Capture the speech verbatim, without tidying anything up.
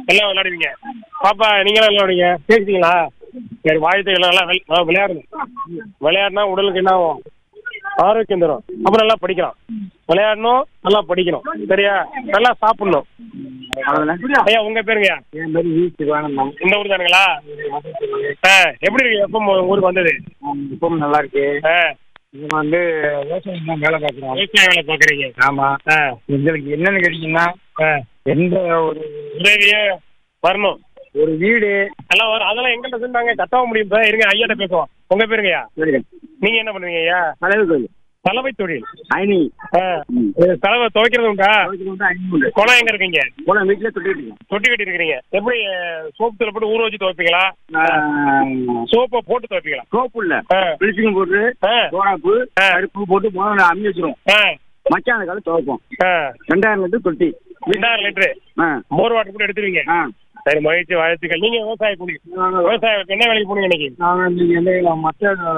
எல்லாம் விளையாடுவீங்க. பாப்பா நீங்களும் விளையாடுவீங்க, பேசிட்டீங்களா? சரி, வாழ்த்துக்கள். நல்லா வி- ஆ, விளையாடணும். விளையாடினா உடலுக்கு என்ன ஆகும்? ஆரோக்கியம் தரும். அப்புறம் நல்லா படிக்கலாம். விளையாடணும், நல்லா படிக்கணும். சரியா? நல்லா சாப்பிடணும். ஐயா உங்க பேருங்கய்யா? என் மாதிரி வீட்டு வேணும் இந்த ஊர் தானுங்களா? ஆ, எப்படி இருக்கு எப்போ உங்க ஊருக்கு வந்தது? இப்பவும் நல்லா இருக்கு. ஆ, இவங்க வந்து விவசாயம் தான் வேலை பார்க்குறோம். விவசாய வேலை பார்க்குறீங்க. ஆமா. ஆ, எங்களுக்கு என்னன்னு கேட்டீங்கன்னா ஆ, எந்த ஒரு உதவியே வரணும். ஒரு வீடு எல்லாம் வரும். அதெல்லாம் எங்கள்கிட்ட சொன்னாங்க, கட்டவும் முடியும். சார் இருங்க, ஐயாட்ட பேசுவோம். உங்க பேருங்கய்யா? நீங்க என்ன பண்ணுவீங்க ஐயா? தலைவர் கோயில் சலவை தொழில். ஐனி ஆ, இது சலவை துவைக்கிறது உண்டா? ஐநூறு குளம் எங்க இருக்கீங்க? போன வீட்டில் தொட்டிட்டு தொட்டி கட்டி இருக்கிறீங்க. எப்படி சோப்பு தூள் போட்டு ஊற வச்சு துவைப்பீங்களா? சோப்பை போட்டு துவைப்பீங்களா? சோப்பு இல்ல ஆ, பிளிச்சிங் போட்டு ஆ, சோடாப்பு ஆ, பருப்பு போட்டு முதல்ல அம்மி வச்சிருவோம். ஆ, மச்சான காலம் துவைப்போம். ஆ. ரெண்டாயிரம் லிட்டர் தொட்டி. ரெண்டாயிரம் லிட்டரு ஆ மோர் வாட்டர் கூட எடுத்துருவீங்க. ஆ சரி, மகிழ்ச்சி, வாழ்த்துக்கள். நீங்க விவசாய கூலி. விவசாயம் என்ன வேலைக்கு போனீங்க இன்னைக்கு? நாங்கள் மற்ற